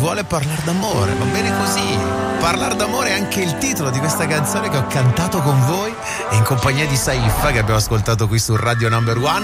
vuole parlare d'amore, va bene così. Parlare d'amore è anche il titolo di questa canzone che ho cantato con voi e in compagnia di Saif, che abbiamo ascoltato qui su Radio Number One.